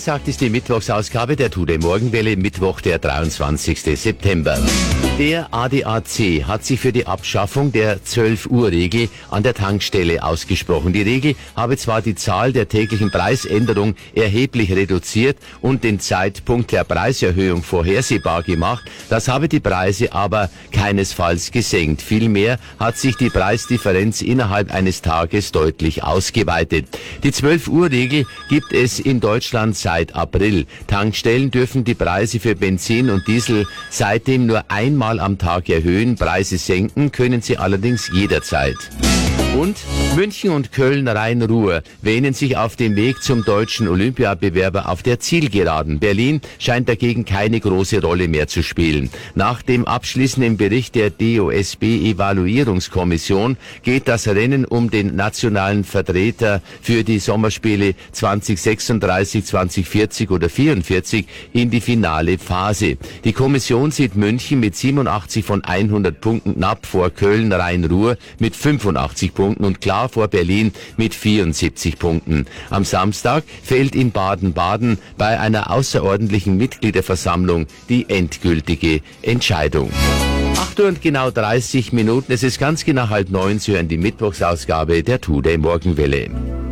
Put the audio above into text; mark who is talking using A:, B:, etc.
A: angesagt ist die Mittwochsausgabe der Today Morgenwelle, Mittwoch, der 23. September. Der ADAC hat sich für die Abschaffung der 12-Uhr-Regel an der Tankstelle ausgesprochen. Die Regel habe zwar die Zahl der täglichen Preisänderungen erheblich reduziert und den Zeitpunkt der Preiserhöhung vorhersehbar gemacht, das habe die Preise aber keinesfalls gesenkt. Vielmehr hat sich die Preisdifferenz innerhalb eines Tages deutlich ausgeweitet. Die 12-Uhr-Regel gibt es in Deutschland seit April. Tankstellen dürfen die Preise für Benzin und Diesel seitdem nur einmal am Tag erhöhen. Preise senken können sie allerdings jederzeit. Und München und Köln Rhein-Ruhr wähnen sich auf dem Weg zum deutschen Olympiabewerber auf der Zielgeraden. Berlin scheint dagegen keine große Rolle mehr zu spielen. Nach dem abschließenden Bericht der DOSB-Evaluierungskommission geht das Rennen um den nationalen Vertreter für die Sommerspiele 2036, 2040 oder 44 in die finale Phase. Die Kommission sieht München mit 87 von 100 Punkten knapp vor Köln Rhein-Ruhr mit 85 Punkten und klar vor Berlin mit 74 Punkten. Am Samstag fällt in Baden-Baden bei einer außerordentlichen Mitgliederversammlung die endgültige Entscheidung. 8 Uhr und genau 30 Minuten. Es ist ganz genau 8:30. Sie hören die Mittwochsausgabe der Today Morgenwelle.